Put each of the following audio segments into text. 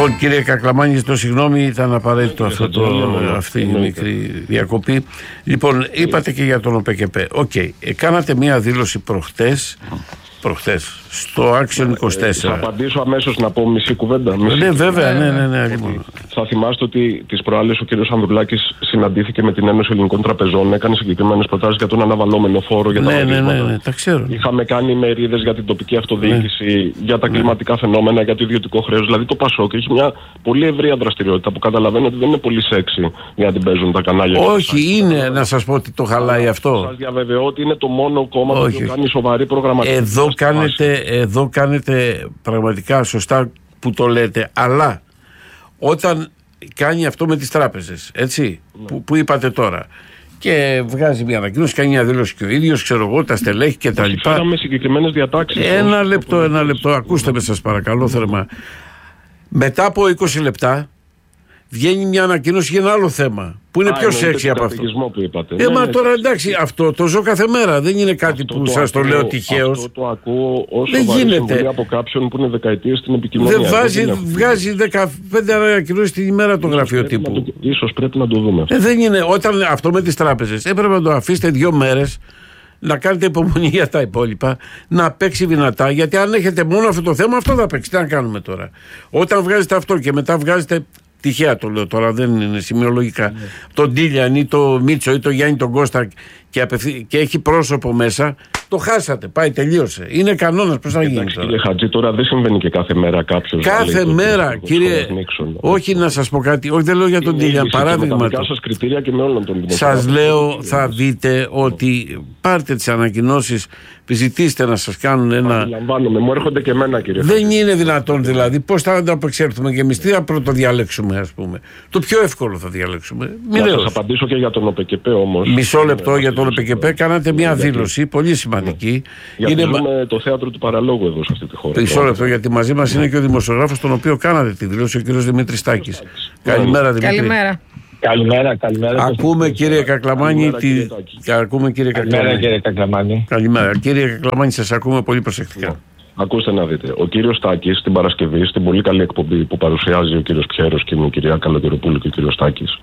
Λοιπόν, κύριε Κακλαμάνη, ζητώ συγγνώμη, ήταν απαραίτητο αυτή η μικρή διακοπή. Λοιπόν, είπατε και για τον ΟΠΕΚΕΠΕ. Κάνατε μία δήλωση προχτές στο Action 24. Θα απαντήσω αμέσως να πω μισή κουβέντα. Ναι, βέβαια, ναι. Θα θυμάστε ότι τις προάλλες ο κ. Ανδρουλάκης συναντήθηκε με την Ένωση Ελληνικών Τραπεζών, έκανε συγκεκριμένες προτάσεις για τον αναβαλώμενο φόρο για τα παραδείγματα. Ναι, τα ξέρω. Είχαμε κάνει μερίδες για την τοπική αυτοδιοίκηση, για τα κλιματικά φαινόμενα, για το ιδιωτικό χρέος. Δηλαδή το ΠΑΣΟΚ έχει μια πολύ ευρεία δραστηριότητα που καταλαβαίνω ότι δεν είναι πολύ σεξι για να την παίζουν τα κανάλια. Όχι, είναι να σας πω ότι το χαλάει αυτό. Σας διαβεβαιώ ότι είναι το μόνο κόμμα που κάνει σοβαρή προγραμματική. Εδώ κάνετε πραγματικά σωστά που το λέτε, αλλά όταν κάνει αυτό με τις τράπεζες, έτσι, που είπατε τώρα, και βγάζει μια ανακοίνωση, κάνει μια δήλωση και ο ίδιος, ξέρω εγώ, τα στελέχη και τα λοιπά. Φέραμε συγκεκριμένες διατάξεις. Ένα λεπτό, ακούστε με σας παρακαλώ θερμά. Μετά από 20 λεπτά βγαίνει μια ανακοίνωση για ένα άλλο θέμα που είναι πιο σεξι από αυτό. Που είπατε. Μα τώρα εντάξει, αυτό το ζω κάθε μέρα. Δεν είναι κάτι που σας το λέω τυχαίως. Αυτό το ακούω όσο βαρύ από κάποιον που είναι δεκαετίες στην επικοινωνία. Βγάζει 15 ανακοινώσεις την ημέρα το γραφείο τύπου. Ίσως πρέπει να το δούμε. Δεν είναι. Όταν αυτό με τις τράπεζες έπρεπε να το αφήσετε 2 μέρες, να κάνετε υπομονή για τα υπόλοιπα, να παίξει δυνατά, γιατί αν έχετε μόνο αυτό το θέμα, αυτό θα παίξει. Τι να κάνουμε τώρα. Όταν βγάζετε αυτό και μετά βγάζετε. Τυχαία το λέω τώρα, δεν είναι σημειολογικά. Τον Τίλιαν ή το Μίτσο ή το Γιάννη τον Κώστα και έχει πρόσωπο μέσα, το χάσατε. Πάει, τελείωσε. Είναι κανόνας. Πώς θα γίνει τώρα. Κύριε Χατζή, τώρα δεν συμβαίνει και κάθε μέρα κάποιος. Κάθε μέρα, κύριε. Όχι να σας πω κάτι. Όχι, δεν λέω για τον Τίλιαν. Παράδειγμα. Με τα δικά σας κριτήρια και με όλων των δημοσιογράφων. Σας λέω, θα δείτε ότι πάρτε τις ανακοινώσεις, ζητήστε να σας κάνουν ένα. Αντιλαμβάνομαι, μου έρχονται και εμένα, κύριε. Δεν είναι δυνατόν δηλαδή. Πώς θα ανταπεξέλθουμε και εμείς, τι θα πρωτοδιαλέξουμε, ας πούμε. Το πιο εύκολο θα διαλέξουμε. Θα σας απαντήσω και για τον ΟΠΕΚΕΠΕ όμως. Μισό λεπτό για τον ΟΠΕΚΕΠΕ. Κάνατε μια δήλωση πολύ σημαντική. Γιατί ζούμε το θέατρο του παραλόγου εδώ σε αυτή τη χώρα. Μισό λεπτό, γιατί μαζί μας είναι και ο δημοσιογράφος, τον οποίο κάνατε τη δήλωση, ο κύριος Δημήτρης Τάκης. Καλημέρα, Δημήτρη. Καλημέρα. Ακούμε, κύριε Κακλαμάνη. Καλημέρα, κύριε Κακλαμάνη. Καλημέρα. Κύριε Κακλαμάνη, σας ακούμε πολύ προσεκτικά. Ακούστε να δείτε. Ο κύριος Τάκης την Παρασκευή, στην πολύ καλή εκπομπή που παρουσιάζει ο κύριος Πιέρος και η κυρία Καλογεροπούλου και ο κύριος Τάκης,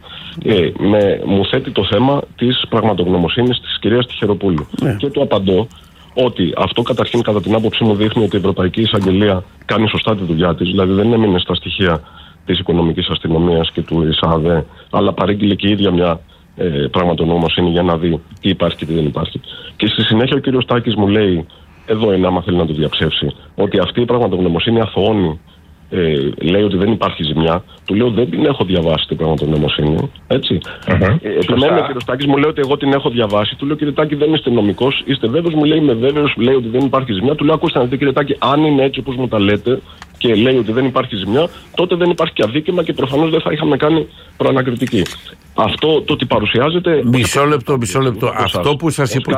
μου θέτει το θέμα της πραγματογνωμοσύνης της κυρίας Τυχεροπούλου. Και του απαντώ ότι αυτό καταρχήν κατά την άποψή μου δείχνει ότι η Ευρωπαϊκή Εισαγγελία κάνει σωστά τη δουλειά της, δηλαδή δεν έμεινε στα στοιχεία της οικονομικής αστυνομίας και του ΙΣΑΔΕ, αλλά παρήγγειλε και η ίδια μια πραγματογνωμοσύνη για να δει τι υπάρχει και τι δεν υπάρχει. Και στη συνέχεια ο κύριος Τάκης μου λέει, εδώ είναι άμα θέλει να το διαψεύσει, ότι αυτή η πραγματογνωμοσύνη αθωώνει, λέει ότι δεν υπάρχει ζημιά. Του λέω δεν την έχω διαβάσει την πραγματογνωμοσύνη. Έτσι. Επιμένει ο κύριος Τάκης, μου λέει ότι εγώ την έχω διαβάσει. Του λέω κύριε Τάκη, δεν είστε νομικός, είστε βέβαιος? Μου λέει είμαι βέβαιος, λέει ότι δεν υπάρχει ζημιά. Του λέω ακούστε να δείτε κύριε Τάκη, αν είναι έτσι όπως μου τα λέτε και λέει ότι δεν υπάρχει ζημιά, τότε δεν υπάρχει και αδίκημα και προφανώς δεν θα είχαμε κάνει προανακριτική. Αυτό το ότι παρουσιάζεται. Μισό λεπτό. Αυτό που σας είπα.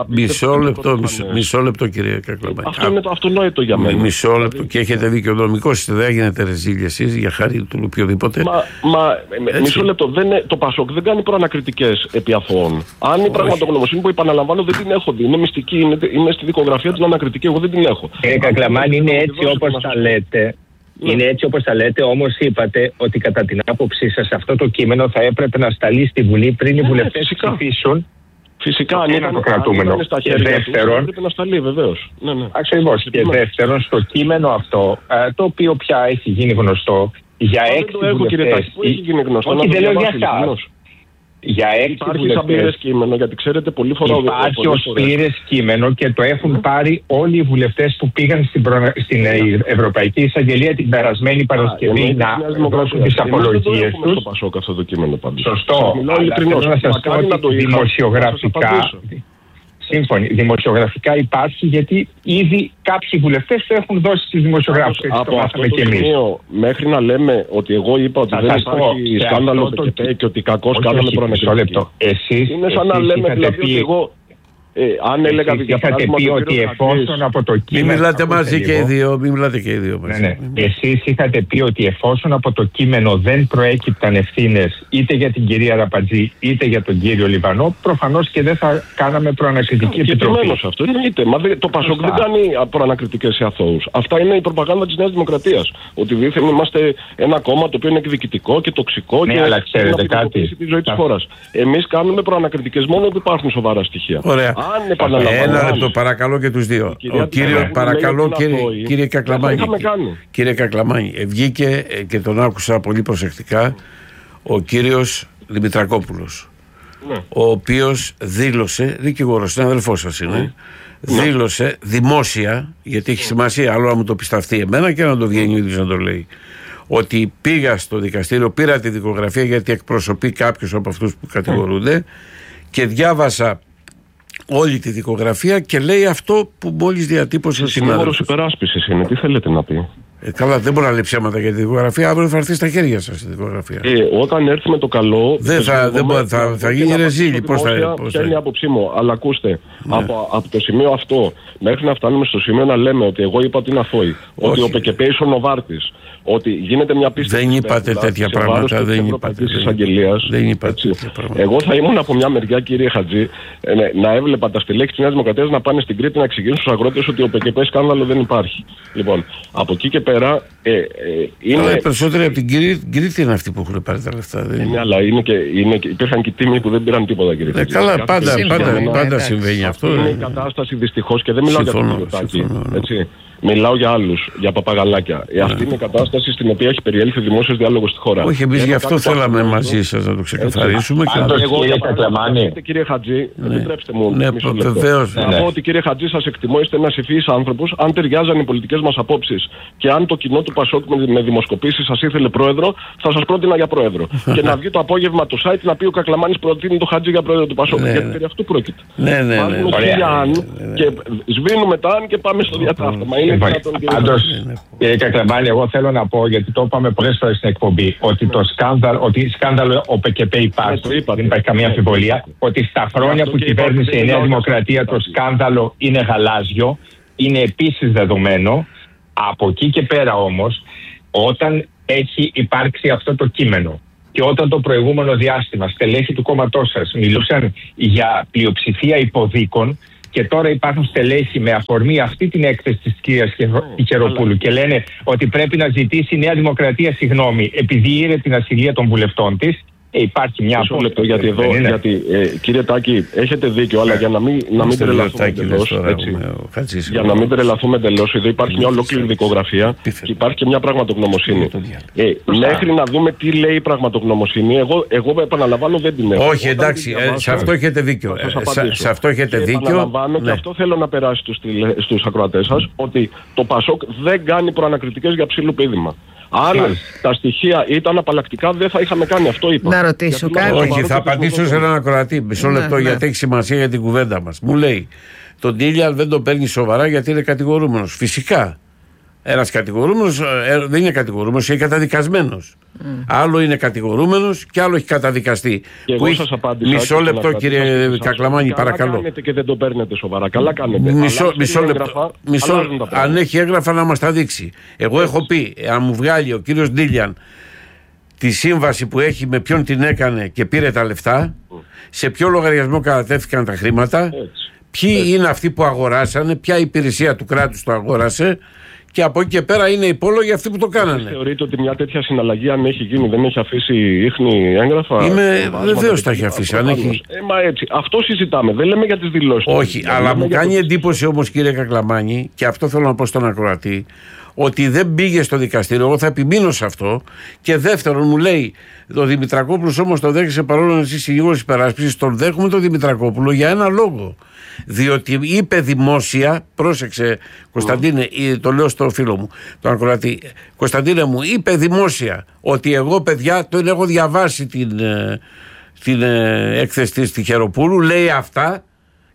Μισό λεπτό, κύριε Κακλαμάνη. Αυτό είναι το αυτονόητο για μένα. Μισό λεπτό και έχετε δίκιο. Νομικός είστε, δεν γίνετε ρεζίλια εσείς για χάρη του οποιοδήποτε. Μισό λεπτό. Το ΠΑΣΟΚ δεν κάνει προανακριτικές επί αθώων. Αν η πραγματογνωμοσύνη που επαναλαμβάνω δεν την έχω δει, είναι μυστική, είναι στη δικογραφία την ανακριτική, εγώ δεν την έχω. Κύριε Κακλαμάνη, είναι έτσι όπως τα λέτε. Είναι έτσι όπως τα λέτε, όμως είπατε ότι κατά την άποψή σας αυτό το κείμενο θα έπρεπε να σταλεί στη Βουλή πριν οι βουλευτές ψηφίσουν. Φυσικά, αν ήταν κρατούμενο. Στα χέρια τους, πρέπει να σταλεί, βεβαίως. Ακριβώς. Και δεύτερον, στο κείμενο αυτό, το οποίο πια έχει γίνει γνωστό για 6 βουλευτές. Πού έχει γίνει γνωστό? Όχι, δεν λέω για εσάς. Για 6 βουλευτές. Κείμενο, γιατί ξέρετε πολύ φορά υπάρχει ως πλήρες κείμενο και το έχουν πάρει όλοι οι βουλευτές που πήγαν στην Ευρωπαϊκή Εισαγγελία την περασμένη Παρασκευή να δώσουν τις απολογίες τους. Σωστό. Θέλω να σας πω ότι δημοσιογραφικά. Σύμφωνοι. Δημοσιογραφικά υπάρχει, γιατί ήδη κάποιοι βουλευτές το έχουν δώσει στους δημοσιογράφους. Από αυτό το σημείο μέχρι να λέμε ότι εγώ είπα ότι δεν υπάρχει σκάνδαλο και ότι κακώς κάναμε προανακριτική. Εσείς είναι σαν να λέμε δηλαδή ότι εγώ. Αν έλεγα είχατε πει ότι εφόσον από το κείμενο. Μην μιλάτε μαζί και οι δύο. Μην μιλάτε και οι δύο. Ναι. Εσείς είχατε πει ότι εφόσον από το κείμενο δεν προέκυπταν ευθύνες είτε για την κυρία Ραπατζή είτε για τον κύριο Λιβανό, προφανώς και δεν θα κάναμε προανακριτική επιτροπή. Αυτό εννοείται. Το Πασόκ δεν κάνει προανακριτικές σε αθώους. Αυτά είναι η προπαγάνδα της Νέας Δημοκρατίας. Ότι δήθεν είμαστε ένα κόμμα το οποίο είναι εκδικητικό και τοξικό και αλλά ξέρετε κάτι. Τη ζωή της χώρας. Εμείς κάνουμε προανακριτικές μόνο ότι υπάρχουν σοβαρά στοιχεία. Ωραία. Ένα λεπτό, παρακαλώ και τους δύο. Κύριε Κακλαμάνη, βγήκε και τον άκουσα πολύ προσεκτικά ο κύριος Δημητρακόπουλος, ο οποίος δήλωσε, δικηγόρος, συναδελφός σας είναι, δήλωσε δημόσια, γιατί έχει σημασία άλλο να μου το πισταυτεί εμένα και να το βγαίνει ο ίδιος να το λέει, ότι πήγα στο δικαστήριο, πήρα τη δικογραφία γιατί εκπροσωπεί κάποιους από αυτούς που κατηγορούνται και διάβασα όλη τη δικογραφία και λέει αυτό που μόλις διατύπωσε ο συνάδελφος. Συνήγορος υπεράσπισης είναι, τι θέλετε να πει. Καλά, δεν μπορεί να λέει ψέματα για τη δικογραφία, αύριο θα έρθει στα χέρια σας η δικογραφία. Όταν έρθει με το καλό. Θα γίνει ρεζίλη. Ποια είναι η άποψή μου, αλλά ακούστε, από το σημείο αυτό μέχρι να φτάνουμε στο σημείο να λέμε ότι εγώ είπα ότι είναι αθώοι, ότι ο ΠΚΠ είσαι ο Νοβάρτης, ότι γίνεται μια πίστη. Δεν είπατε τέτοια πράγματα. Δεν είπατε. Εγώ θα ήμουν από μια μεριά, κύριε Χατζή, να έβλεπα τα στελέχη της Νέας Δημοκρατίας να πάνε στην Κρήτη να εξηγήσουν στους αγρότες ότι ο ΠΚΠ σκάνδαλο δεν υπάρχει. Λοιπόν, από εκεί και πέρα. Είναι περισσότεροι από την Κρήτη είναι αυτοί που έχουν πάρει τα λεφτά. Αλλά υπήρχαν και τίμοι που δεν πήραν τίποτα, κύριε Χατζή. Καλά, πάντα συμβαίνει αυτό. Είναι η κατάσταση δυστυχώς και δεν μιλάω για τον Μητσοτάκη. Μιλάω για άλλους, για παπαγαλάκια. Αυτή είναι η κατάσταση στην οποία έχει περιέλθει δημόσιος διάλογος στη χώρα. Όχι, εμείς γι' αυτό θέλαμε μαζί σας να το ξεκαθαρίσουμε. Κύριε Χατζή, επιτρέψτε μου. Βεβαίως. Να πω ότι, κύριε Χατζή, σας εκτιμώ, είστε ένας ευφυής άνθρωπος. Αν ταιριάζαν οι πολιτικές μας απόψεις και αν το κοινό του Πασόκ με δημοσκοπήσεις σας ήθελε πρόεδρο, θα σας πρότεινα για πρόεδρο. Και να βγει το απόγευμα το site να πει ο Κακλαμάνης προτείνει το Χατζή για πρόεδρο του Πασόκ. Γιατί περί αυτού πρόκειται. Και σβήνουμε τα αν και πάμε στο διατάφταμα. Πάντως, κύριε Κακλαμάνη, εγώ θέλω να πω, γιατί το είπαμε πολλές φορές στην εκπομπή, ότι το σκάνδαλο ο ΠΚΠ υπάρχει, δεν υπάρχει καμία αμφιβολία, ότι στα χρόνια που κυβέρνησε η Νέα Δημοκρατία το σκάνδαλο είναι γαλάζιο, είναι επίσης δεδομένο. Από εκεί και πέρα όμως, όταν έχει υπάρξει αυτό το κείμενο και όταν το προηγούμενο διάστημα στελέχη του κόμματός σας μιλούσαν για πλειοψηφία υποδίκων, και τώρα υπάρχουν στελέχη με αφορμή αυτή την έκθεση της κυρίας Κεροπούλου και λένε ότι πρέπει να ζητήσει η Νέα Δημοκρατία συγγνώμη επειδή ήρε την ασυλία των βουλευτών της. Υπάρχει μια απόλυτη. Γιατί εδώ, κύριε Τάκη, έχετε δίκιο, αλλά για να μην τρελαθούμε εντελώς. Για να μην τρελαθούμε εντελώς, εδώ υπάρχει μια ολόκληρη δικογραφία και υπάρχει και μια πραγματογνωμοσύνη. Μέχρι να δούμε τι λέει η πραγματογνωμοσύνη, εγώ επαναλαμβάνω δεν την έχω. Όχι, εντάξει, σε αυτό έχετε δίκιο. Σε αυτό έχετε δίκιο. Επαναλαμβάνω και αυτό θέλω να περάσει στους ακροατές σας, ότι το Πασόκ δεν κάνει προανακριτικές για ψήλο πείδημα. Αν τα στοιχεία ήταν απαλλακτικά, δεν θα είχαμε κάνει αυτό. Είπα. Να ρωτήσω κάτι. Όχι, θα απαντήσω σε έναν ακροατή. Μισό λεπτό, γιατί έχει σημασία για την κουβέντα μας. Μου λέει, τον Τίλιαν δεν τον παίρνει σοβαρά γιατί είναι κατηγορούμενος. Φυσικά. Ένας κατηγορούμενος δεν είναι κατηγορούμενος, είναι καταδικασμένος. Άλλο είναι κατηγορούμενος και άλλο έχει καταδικαστεί. Μισό λεπτό, κύριε Κακλαμάνη, παρακαλώ. Καλά κάνετε και δεν τον παίρνετε σοβαρά. Καλά κάνετε. Μισό λεπτό. Αν έχει έγγραφα να μας τα δείξει. Εγώ έχω πει, αν μου βγάλει ο κύριος Ντίλιαν τη σύμβαση που έχει, με ποιον την έκανε και πήρε τα λεφτά, σε ποιο λογαριασμό κατατέθηκαν τα χρήματα, ποιοι είναι αυτοί που αγοράσανε, ποια υπηρεσία του κράτους το αγόρασε. Και από εκεί και πέρα είναι υπόλογοι αυτοί που το κάνανε. Θεωρείτε ότι μια τέτοια συναλλαγή, αν έχει γίνει, δεν έχει αφήσει ίχνη έγγραφα? Βεβαίως τα έχει αφήσει. Μα έτσι. Αυτό συζητάμε. Δεν λέμε για τις δηλώσεις. Όχι, αλλά μου κάνει εντύπωση όμως, κύριε Κακλαμάνη, και αυτό θέλω να πω στον ακροατή, ότι δεν πήγε στο δικαστήριο. Εγώ θα επιμείνω σε αυτό. Και δεύτερον, μου λέει, ο Δημητρακόπουλος όμως το δέχεσαι, παρόλο που είσαι συγγνώμη υπεράσπισης, τον δέχομαι τον Δημητρακόπουλο για ένα λόγο. Διότι είπε δημόσια, πρόσεξε Κωνσταντίνε, το λέω στο φίλο μου, τον ακροατή, Κωνσταντίνε μου, είπε δημόσια ότι εγώ, παιδιά, τον έχω διαβάσει την έκθεση της Κεροπούλου, λέει αυτά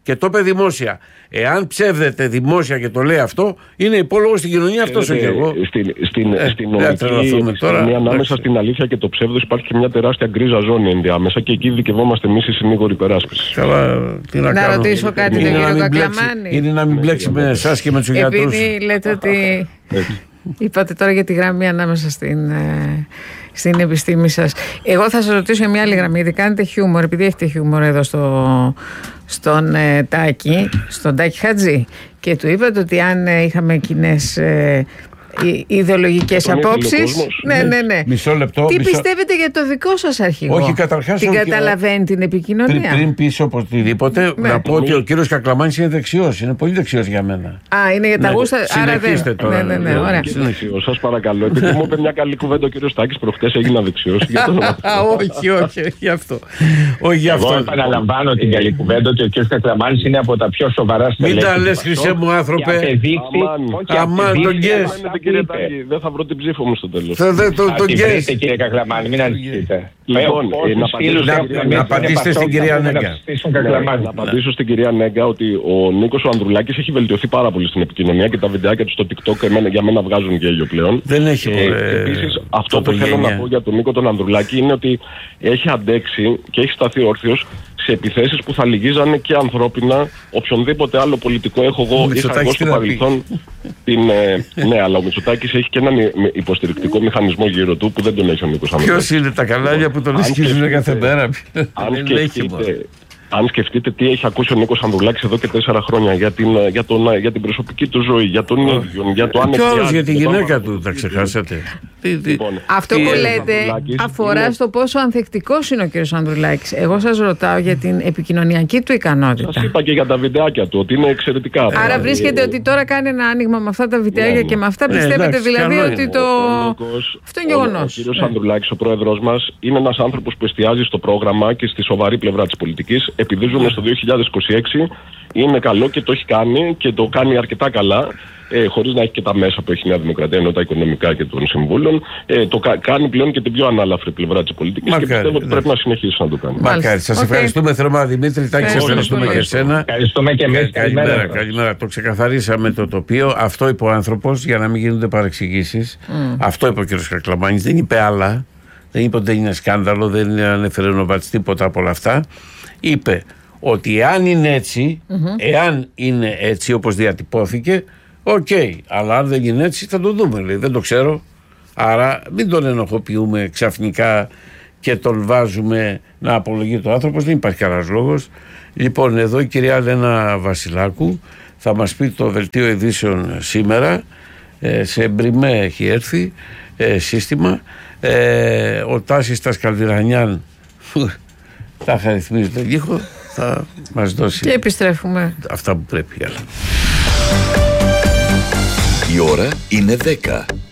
Και το είπε δημόσια. Εάν ψεύδεται δημόσια και το λέει αυτό, είναι υπόλογο στην κοινωνία. Αυτό και εγώ. Στην νομική, ανάμεσα στην αλήθεια και το ψεύδος υπάρχει και μια τεράστια γκρίζα ζώνη ενδιάμεσα και εκεί δικαιόμαστε εμείς οι συνήγοροι υπεράσπισης. Καλά, τι να κάνω. Ρωτήσω κάτι τον κύριο Κακλαμάνη. Είναι να μην μπλέξει με εσάς και με τους γιατρούς. Επειδή λέτε ότι. Είπατε τώρα για τη γραμμή ανάμεσα στην επιστήμη σας. Εγώ θα σας ρωτήσω μια άλλη γραμμή, γιατί κάνετε χιούμορ, επειδή έχετε χιούμορ εδώ στον Τάκη Χατζή, και του είπατε ότι αν είχαμε κοινές ιδεολογικές απόψεις. Ναι. Μισό λεπτό. Τι πιστεύετε για το δικό σας αρχηγό? Όχι, καταρχάς. Την καταλαβαίνει την επικοινωνία? Πριν πεις οπωσδήποτε, να πω ότι ο κύριος Κακλαμάνης είναι δεξιός. Είναι πολύ δεξιός για μένα. Είναι για τα γούστα. Συνεχίστε τώρα. Ναι, ωραία. Σας παρακαλώ. Επειδή μου είπε μια καλή κουβέντα ο κύριος Τάκης προχτές, έγινα δεξιός. Όχι, γι' αυτό. Εγώ επαναλαμβάνω την καλή κουβέντα ότι ο κύριος Κακλαμάνης είναι από τα πιο σοβαρά στελέχη. Μην τα λες, χρυσέ μου άνθρωπε. Αμάν τον γκες. Κύριε Τάκη, δεν θα βρω την ψήφο μου στο τέλος. Το γκέστε, κύριε Κακλαμάνη, μην ανησυχείτε. Λοιπόν, να απαντήσετε στην κυρία Νέγκα. Να απαντήσω στην κυρία Νέγκα ότι ο Νίκος ο Ανδρουλάκης έχει βελτιωθεί πάρα πολύ στην επικοινωνία και τα βιντεάκια του στο TikTok για μένα βγάζουν γέλιο πλέον. Δεν έχει. Επίσης, αυτό που θέλω να πω για τον Νίκο τον Ανδρουλάκη είναι ότι έχει αντέξει και έχει σταθεί όρθιος σε επιθέσεις που θα λυγίζανε και ανθρώπινα οποιονδήποτε άλλο πολιτικό. Είχα εγώ στο παρελθόν ναι, αλλά ο Μητσοτάκης έχει και έναν υποστηρικτικό μηχανισμό γύρω του που δεν τον έχει ο Νίκος Ανδρουλάκης. Ποιος είναι τα κανάλια που τον σκίζουν κάθε μέρα? Αν σκεφτείτε τι έχει ακούσει ο Νίκος Ανδρουλάκης εδώ και 4 χρόνια για την προσωπική του ζωή, για τον ίδιο, για το και όλος για τη γυναίκα του, τα ξεχάσατε. Αυτό που λέτε αφορά στο πόσο ανθεκτικός είναι ο κύριος Ανδρουλάκης. Εγώ σας ρωτάω για την επικοινωνιακή του ικανότητα. Σας είπα και για τα βιντεάκια του ότι είναι εξαιρετικά. Άρα βρίσκεται ότι τώρα κάνει ένα άνοιγμα με αυτά τα βιντεάκια και με αυτά πιστεύετε δηλαδή ότι το. Αυτό είναι γεγονός. Ο κύριος Ανδρουλάκης, ο πρόεδρος μας, είναι ένας άνθρωπος που εστιάζει στο πρόγραμμα και στη σοβαρή πλευρά της πολιτικής. Επειδή ζούμε στο 2026, είναι καλό και το έχει κάνει και το κάνει αρκετά καλά, χωρίς να έχει και τα μέσα που έχει η Νέα Δημοκρατία, ενώ τα οικονομικά και των συμβούλων. Το κάνει πλέον και την πιο ανάλαφρη πλευρά της πολιτικής και πιστεύω ότι πρέπει να συνεχίσει να το κάνει. Μακάρι. Σας ευχαριστούμε θερμά, Δημήτρη. Τάκη, σας ευχαριστούμε και εσένα. Ευχαριστούμε και εμείς. Καλημέρα. Το ξεκαθαρίσαμε το τοπίο. Αυτό είπε ο άνθρωπος, για να μην γίνονται παρεξηγήσεις. Αυτό είπε ο κ. Κακλαμάνης. Δεν είπε άλλα. Δεν είπε ότι δεν είναι σκάνδαλο, δεν ανέφερε Νοβάτς, τίποτα από όλα αυτά. Είπε ότι εάν είναι έτσι όπως διατυπώθηκε, οκ. Αλλά αν δεν είναι έτσι θα το δούμε, λέει. Δεν το ξέρω. Άρα μην τον ενοχοποιούμε ξαφνικά και τον βάζουμε να απολογεί το άνθρωπος. Δεν υπάρχει κανένας λόγος. Λοιπόν, εδώ η κυρία Λένα Βασιλάκου θα μας πει το δελτίο ειδήσεων σήμερα. Σε Μπριμέ έχει έρθει σύστημα. Ο Τάσης Τασκαλδιρανιάν θα χαριθμίζει τον ήχο, θα μας δώσει και επιστρέφουμε αυτά που πρέπει. Η ώρα είναι 10.